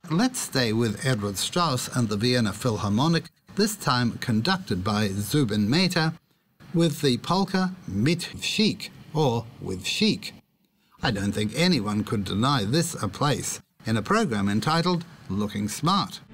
let's stay with Edward Strauss and the Vienna Philharmonic, this time conducted by Zubin Mehta, with the polka Mit Chic, or With Chic. I don't think anyone could deny this a place in a program entitled Looking Smart.